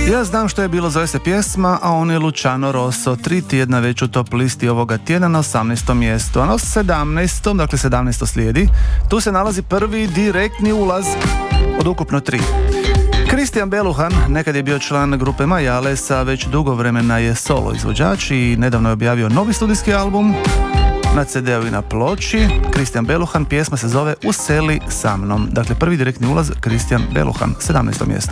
Ja znam što je bilo, zove se pjesma, a on je Luciano Rosso, 3 tjedna već u top listi ovoga tjedna na 18. mjestu, a na 17. dakle 17. slijedi, tu se nalazi prvi direktni ulaz od ukupno 3. Christian Beluhan, nekad je bio član grupe Majales, a već dugo vremena je solo izvođač i nedavno je objavio novi studijski album na CD-u i na ploči. Christian Beluhan, pjesma se zove Useli sa mnom. Dakle, prvi direktni ulaz Christian Beluhan, 17. mjesto.